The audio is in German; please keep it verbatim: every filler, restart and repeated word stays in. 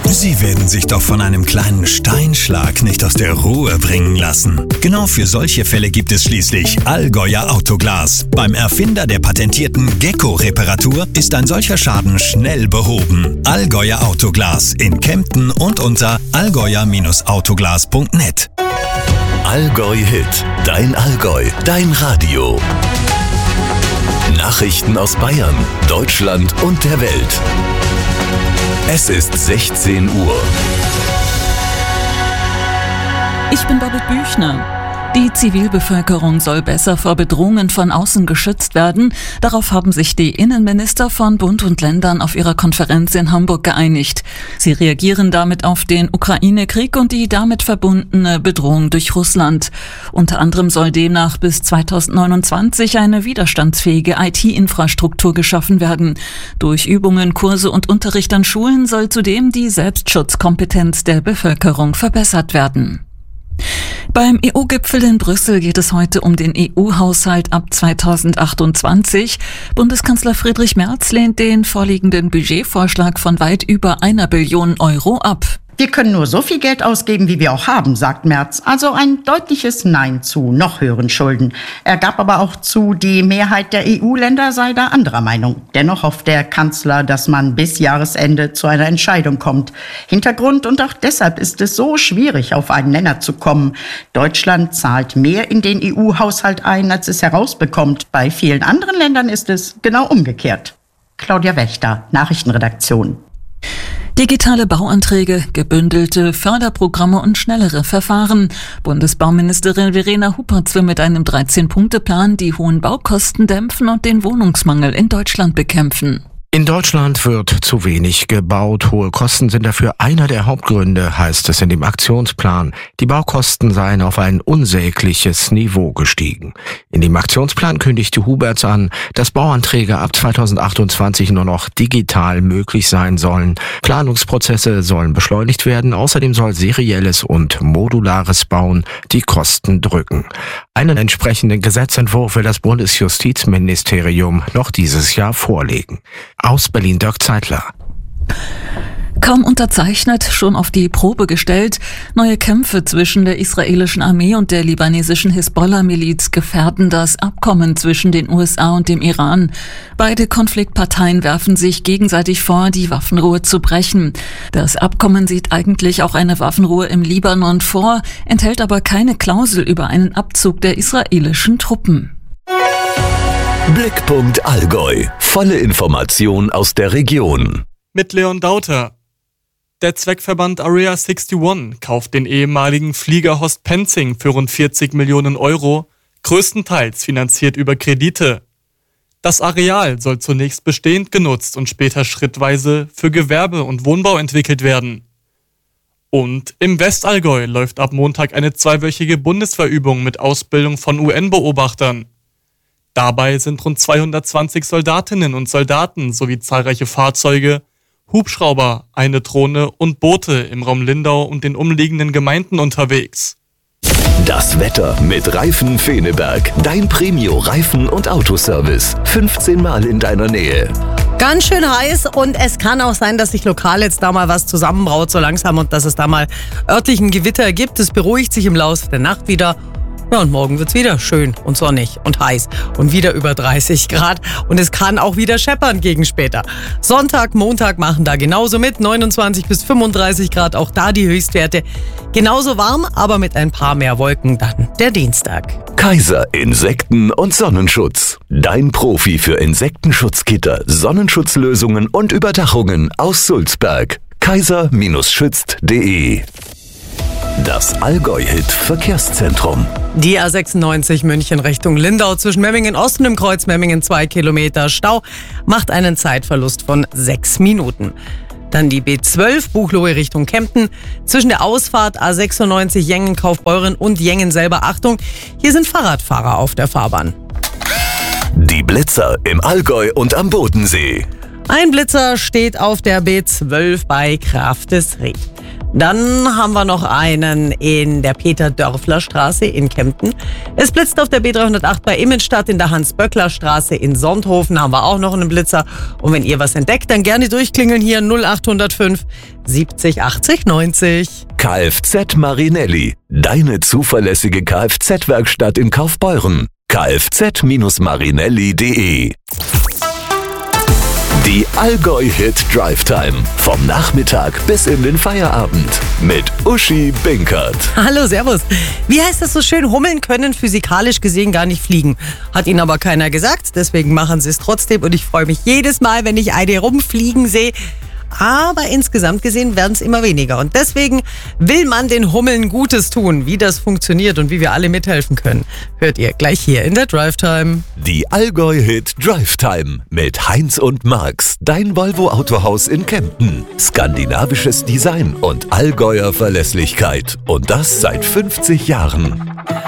Sie werden sich doch von einem kleinen Steinschlag nicht aus der Ruhe bringen lassen. Genau für solche Fälle gibt es schließlich Allgäuer Autoglas. Beim Erfinder der patentierten Gecko-Reparatur ist ein solcher Schaden schnell behoben. Allgäuer Autoglas in Kempten und unter allgäuer Autoglas punkt net. Allgäu Hit, dein Allgäu, dein Radio. Nachrichten aus Bayern, Deutschland und der Welt. Es ist sechzehn Uhr. Ich bin Babette Büchner. Die Zivilbevölkerung soll besser vor Bedrohungen von außen geschützt werden. Darauf haben sich die Innenminister von Bund und Ländern auf ihrer Konferenz in Hamburg geeinigt. Sie reagieren damit auf den Ukraine-Krieg und die damit verbundene Bedrohung durch Russland. Unter anderem soll demnach bis zweitausendneunundzwanzig eine widerstandsfähige I T-Infrastruktur geschaffen werden. Durch Übungen, Kurse und Unterricht an Schulen soll zudem die Selbstschutzkompetenz der Bevölkerung verbessert werden. Beim E U-Gipfel in Brüssel geht es heute um den E U-Haushalt ab zweitausendachtundzwanzig. Bundeskanzler Friedrich Merz lehnt den vorliegenden Budgetvorschlag von weit über einer Billion Euro ab. Wir können nur so viel Geld ausgeben, wie wir auch haben, sagt Merz. Also ein deutliches Nein zu noch höheren Schulden. Er gab aber auch zu, die Mehrheit der E U-Länder sei da anderer Meinung. Dennoch hofft der Kanzler, dass man bis Jahresende zu einer Entscheidung kommt. Hintergrund und auch deshalb ist es so schwierig, auf einen Nenner zu kommen. Deutschland zahlt mehr in den E U-Haushalt ein, als es herausbekommt. Bei vielen anderen Ländern ist es genau umgekehrt. Claudia Wächter, Nachrichtenredaktion. Digitale Bauanträge, gebündelte Förderprogramme und schnellere Verfahren. Bundesbauministerin Verena Huppertz will mit einem dreizehn-Punkte-Plan die hohen Baukosten dämpfen und den Wohnungsmangel in Deutschland bekämpfen. In Deutschland wird zu wenig gebaut. Hohe Kosten sind dafür einer der Hauptgründe, heißt es in dem Aktionsplan. Die Baukosten seien auf ein unsägliches Niveau gestiegen. In dem Aktionsplan kündigte Hubertz an, dass Bauanträge ab zweitausendachtundzwanzig nur noch digital möglich sein sollen. Planungsprozesse sollen beschleunigt werden. Außerdem soll serielles und modulares Bauen die Kosten drücken. Einen entsprechenden Gesetzentwurf will das Bundesjustizministerium noch dieses Jahr vorlegen. Aus Berlin Dirk Zeitler. Kaum unterzeichnet, schon auf die Probe gestellt. Neue Kämpfe zwischen der israelischen Armee und der libanesischen Hisbollah-Miliz gefährden das Abkommen zwischen den U S A und dem Iran. Beide Konfliktparteien werfen sich gegenseitig vor, die Waffenruhe zu brechen. Das Abkommen sieht eigentlich auch eine Waffenruhe im Libanon vor, enthält aber keine Klausel über einen Abzug der israelischen Truppen. Blickpunkt Allgäu. Volle Information aus der Region. Mit Leon Dauter. Der Zweckverband Area einundsiebzig kauft den ehemaligen Flieger Horst Penzing für rund vierzig Millionen Euro, größtenteils finanziert über Kredite. Das Areal soll zunächst bestehend genutzt und später schrittweise für Gewerbe und Wohnbau entwickelt werden. Und im Westallgäu läuft ab Montag eine zweiwöchige Bundeswehrübung mit Ausbildung von U N-Beobachtern. Dabei sind rund zweihundertzwanzig Soldatinnen und Soldaten sowie zahlreiche Fahrzeuge, Hubschrauber, eine Drohne und Boote im Raum Lindau und den umliegenden Gemeinden unterwegs. Das Wetter mit Reifen Feneberg. Dein Premio-Reifen- und Autoservice. fünfzehn Mal in deiner Nähe. Ganz schön heiß und es kann auch sein, dass sich lokal jetzt da mal was zusammenbraut so langsam und dass es da mal örtlichen Gewitter gibt. Es beruhigt sich im Laufe der Nacht wieder. Ja, und morgen wird's wieder schön und sonnig und heiß und wieder über dreißig Grad. Und es kann auch wieder scheppern gegen später. Sonntag, Montag machen da genauso mit. neunundzwanzig bis fünfunddreißig Grad, auch da die Höchstwerte. Genauso warm, aber mit ein paar mehr Wolken dann der Dienstag. Kaiser Insekten- und Sonnenschutz. Dein Profi für Insektenschutzgitter, Sonnenschutzlösungen und Überdachungen aus Sulzberg. kaiser schützt punkt de. Das Allgäu-Hit-Verkehrszentrum. Die A sechsundneunzig München Richtung Lindau zwischen Memmingen Ost und dem Kreuz Memmingen zwei Kilometer Stau macht einen Zeitverlust von sechs Minuten. Dann die B zwölf Buchloe Richtung Kempten zwischen der Ausfahrt A sechsundneunzig Jengen-Kaufbeuren und Jengen selber. Achtung, hier sind Fahrradfahrer auf der Fahrbahn. Die Blitzer im Allgäu und am Bodensee. Ein Blitzer steht auf der B zwölf bei Kraftesried. Dann haben wir noch einen in der Peter-Dörfler-Straße in Kempten. Es blitzt auf der B dreihundertacht bei Immenstadt, in der Hans-Böckler-Straße in Sonthofen haben wir auch noch einen Blitzer. Und wenn ihr was entdeckt, dann gerne durchklingeln hier null acht null fünf siebzig achtzig neunzig. Kfz Marinelli, deine zuverlässige Kfz-Werkstatt in Kaufbeuren. kfz Marinelli punkt de. Die Allgäu-Hit Drive Time. Vom Nachmittag bis in den Feierabend. Mit Uschi Binkert. Hallo, servus. Wie heißt das so schön? Hummeln können physikalisch gesehen gar nicht fliegen. Hat ihnen aber keiner gesagt, deswegen machen sie es trotzdem. Und ich freue mich jedes Mal, wenn ich eine rumfliegen sehe. Aber insgesamt gesehen werden es immer weniger. Und deswegen will man den Hummeln Gutes tun. Wie das funktioniert und wie wir alle mithelfen können, hört ihr gleich hier in der Drive Time. Die Allgäu-Hit Drive Time mit Heinz und Marx. Dein Volvo Autohaus in Kempten. Skandinavisches Design und Allgäuer Verlässlichkeit. Und das seit fünfzig Jahren.